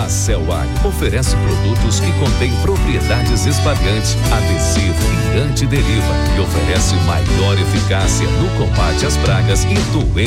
A Celwine oferece produtos que contêm propriedades espalhantes, adesivo e antideriva e oferece maior eficácia no combate às pragas e doenças.